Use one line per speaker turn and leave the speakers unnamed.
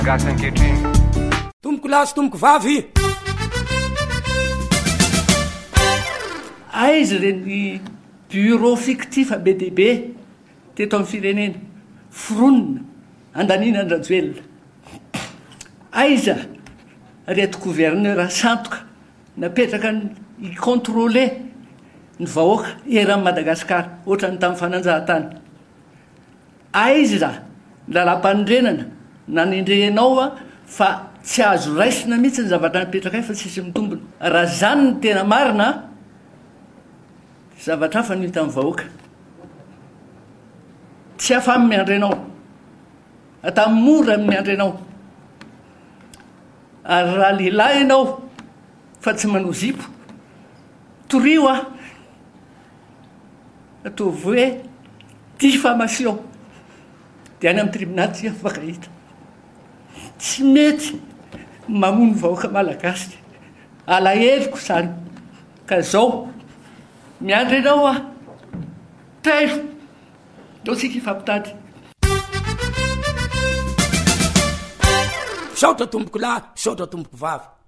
gasy ankehitriny.
Tomboko lahy sy tomboko vavy.
Aiza reny bureau fictif be deaibe teto amin'ny firenena, foronina andanina andrajoelona. Aiza reto gouverneur santoka napetraka i contrôler ny vahoaka eran'ny Madagasikara ohatrany tamin'ny fananjahantany. Aiza lalam-panondrenana nanendrehanao fa tsy azo raisina mihitsy ny zavatra napetraka fa tsisy mitombona. Raha zany ny tena marina, zavatra hafa no hita amin'ny vahoaka. Tsy afamy miandry anao, atamora miandry anao. Ary raha lehilahy ianao fa tsy manao zipo, torio ataovy hoe diffamation dia any amin'ny tribunal tsy afaka hita. Tsy mety mamono vahoaka malagasy, alahelo zany. Ka zao miandry anao trairo ndao tsika ifampitady.
Saotra tomboko lahy, saotra tomboko vavy.